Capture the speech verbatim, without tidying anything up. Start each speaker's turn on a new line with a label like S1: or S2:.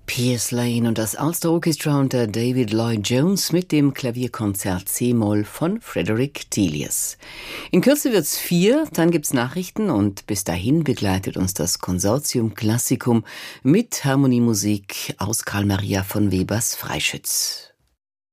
S1: Piers Lane und das Ulster Orchestra unter David Lloyd Jones mit dem Klavierkonzert C-Moll von Frederick Tilius. In Kürze wird's vier, dann gibt's Nachrichten und bis dahin begleitet uns das Consortium Classicum mit Harmoniemusik aus Karl Maria von Webers Freischütz.